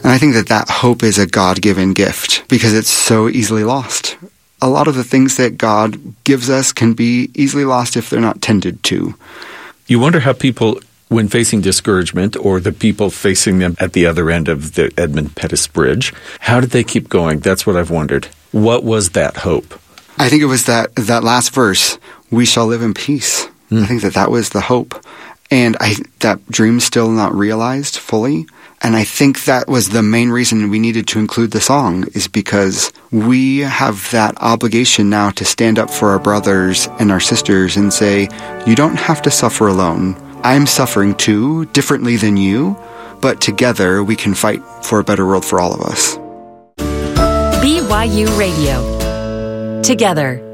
And I think that that hope is a God-given gift because it's so easily lost. A lot of the things that God gives us can be easily lost if they're not tended to. You wonder how people, when facing discouragement, or the people facing them at the other end of the Edmund Pettus Bridge, how did they keep going? That's what I've wondered. What was that hope? I think it was that last verse, we shall live in peace. I think that was the hope. And that dream's still not realized fully. And I think that was the main reason we needed to include the song, is because we have that obligation now to stand up for our brothers and our sisters and say, you don't have to suffer alone. I'm suffering too, differently than you, but together we can fight for a better world for all of us. BYU Radio. Together.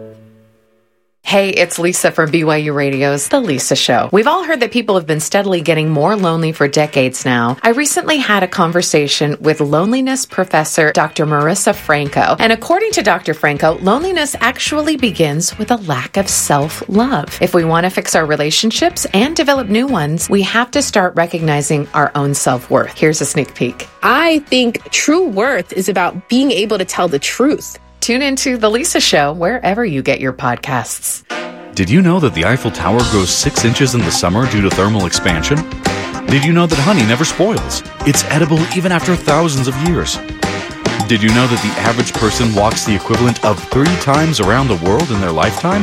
Hey, it's Lisa from BYU Radio's The Lisa Show. We've all heard that people have been steadily getting more lonely for decades now. I recently had a conversation with loneliness professor Dr. Marissa Franco. And according to Dr. Franco, loneliness actually begins with a lack of self-love. If we want to fix our relationships and develop new ones, we have to start recognizing our own self-worth. Here's a sneak peek. I think true worth is about being able to tell the truth. Tune into The Lisa Show wherever you get your podcasts. Did you know that the Eiffel Tower grows 6 inches in the summer due to thermal expansion? Did you know that honey never spoils? It's edible even after thousands of years. Did you know that the average person walks the equivalent of 3 times around the world in their lifetime?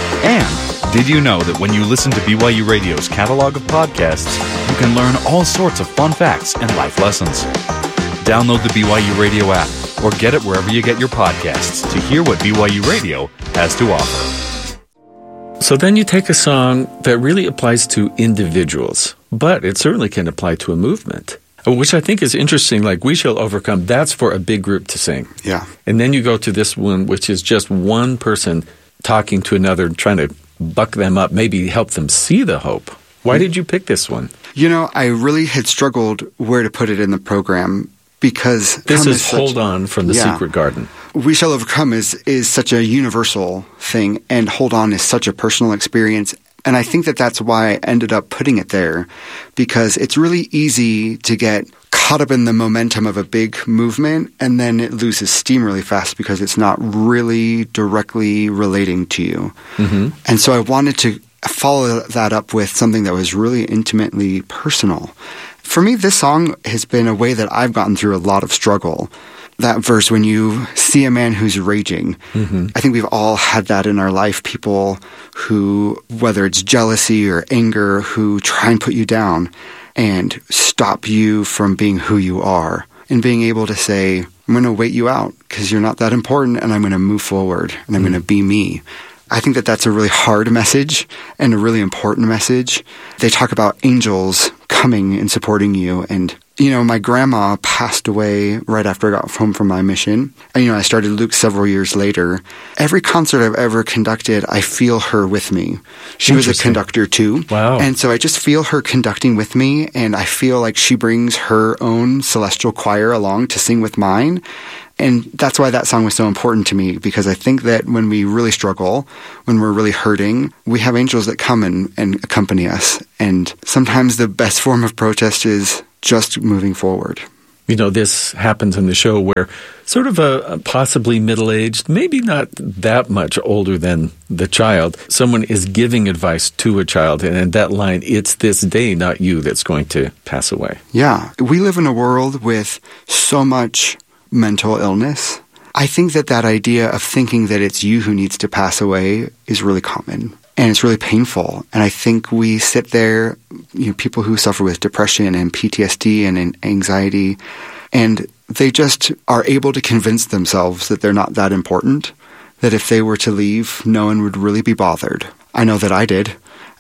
And did you know that when you listen to BYU Radio's catalog of podcasts, you can learn all sorts of fun facts and life lessons? Download the BYU Radio app or get it wherever you get your podcasts to hear what BYU Radio has to offer. So then you take a song that really applies to individuals, but it certainly can apply to a movement, which I think is interesting, like We Shall Overcome. That's for a big group to sing. Yeah. And then you go to this one, which is just one person talking to another, trying to buck them up, maybe help them see the hope. Why did you pick this one? You know, I really had struggled where to put it in the program, because this is Hold On from the Secret Garden. We Shall Overcome is such a universal thing, and Hold On is such a personal experience. And I think that that's why I ended up putting it there, because it's really easy to get caught up in the momentum of a big movement, and then it loses steam really fast because it's not really directly relating to you. Mm-hmm. And so I wanted to follow that up with something that was really intimately personal. For me, this song has been a way that I've gotten through a lot of struggle. That verse, when you see a man who's raging, I think we've all had that in our life. People who, whether it's jealousy or anger, who try and put you down and stop you from being who you are. And being able to say, I'm going to wait you out because you're not that important, and I'm going to move forward and I'm going to be me. I think that that's a really hard message and a really important message. They talk about angels coming and supporting you. And, you know, my grandma passed away right after I got home from my mission. And, you know, I started Luke several years later. Every concert I've ever conducted, I feel her with me. She was a conductor too. Wow. And so I just feel her conducting with me, and I feel like she brings her own celestial choir along to sing with mine. And that's why that song was so important to me, because I think that when we really struggle, when we're really hurting, we have angels that come and accompany us. And sometimes the best form of protest is just moving forward. You know, this happens in the show where sort of a possibly middle-aged, maybe not that much older than the child, someone is giving advice to a child. And in that line, it's this day, not you, that's going to pass away. Yeah. We live in a world with so much mental illness. I think that idea of thinking that it's you who needs to pass away is really common, and it's really painful. And I think we sit there, you know, people who suffer with depression and PTSD and anxiety, and they just are able to convince themselves that they're not that important, that if they were to leave, no one would really be bothered. I know that I did.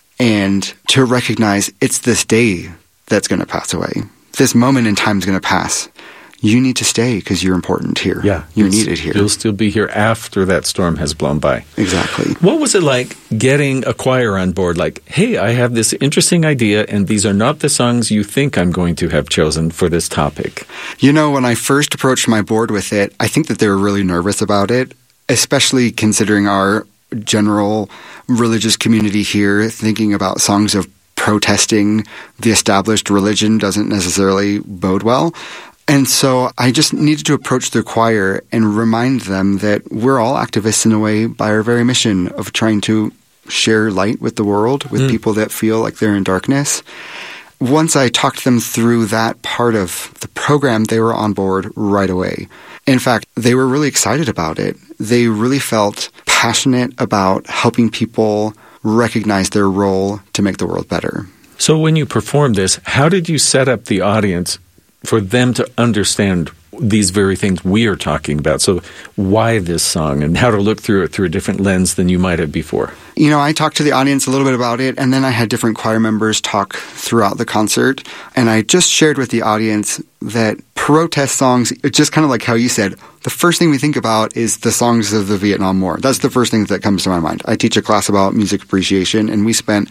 And to recognize it's this day that's going to pass away. This moment in time is going to pass. You need to stay because you're important here. Yeah. You're needed here. You'll still be here after that storm has blown by. Exactly. What was it like getting a choir on board? Like, hey, I have this interesting idea, and these are not the songs you think I'm going to have chosen for this topic. You know, when I first approached my board with it, I think that they were really nervous about it, especially considering our general religious community here, thinking about songs of protesting the established religion doesn't necessarily bode well. And so I just needed to approach the choir and remind them that we're all activists in a way by our very mission of trying to share light with the world, with people that feel like they're in darkness. Once I talked them through that part of the program, they were on board right away. In fact, they were really excited about it. They really felt passionate about helping people recognize their role to make the world better. So when you performed this, how did you set up the audience for them to understand these very things we are talking about? So why this song and how to look through it through a different lens than you might have before? You know, I talked to the audience a little bit about it, and then I had different choir members talk throughout the concert. And I just shared with the audience that protest songs, it's just kind of like how you said, the first thing we think about is the songs of the Vietnam War. That's the first thing that comes to my mind. I teach a class about music appreciation, and we spent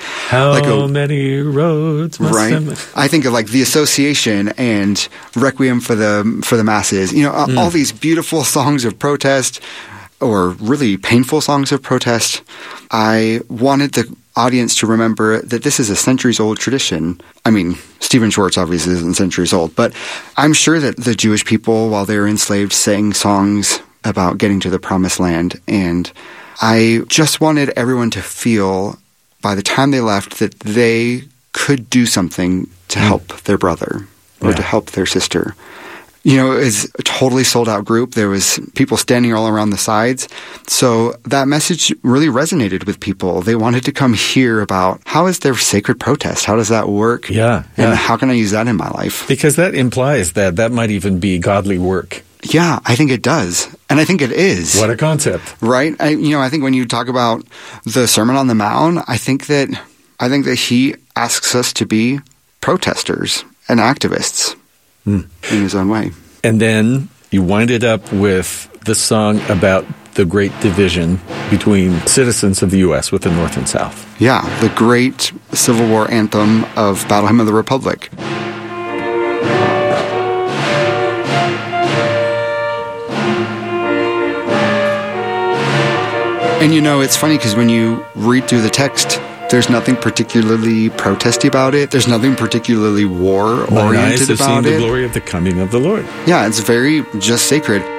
many roads must have... I think of like The Association and Requiem for the Masses. You know, all these beautiful songs of protest, or really painful songs of protest. I wanted the audience to remember that this is a centuries-old tradition. I mean, Stephen Schwartz obviously isn't centuries old, but I'm sure that the Jewish people, while they were enslaved, sang songs about getting to the Promised Land. And I just wanted everyone to feel, by the time they left, that they could do something to help their brother or to help their sister. You know, it was a totally sold-out group. There was people standing all around the sides. So that message really resonated with people. They wanted to come hear about how is their sacred protest? How does that work? Yeah. And how can I use that in my life? Because that implies that might even be godly work. Yeah, I think it does. And I think it is. What a concept. Right? I think when you talk about the Sermon on the Mount, I think that he asks us to be protesters and activists. In his own way. And then you wind it up with the song about the great division between citizens of the U.S. with the North and South. Yeah, the great Civil War anthem of Battle Hymn of the Republic. And it's funny because when you read through the text, there's nothing particularly protesty about it. There's nothing particularly war-oriented about it. Mine eyes have seen the glory of the coming of the Lord. Yeah, it's very just sacred.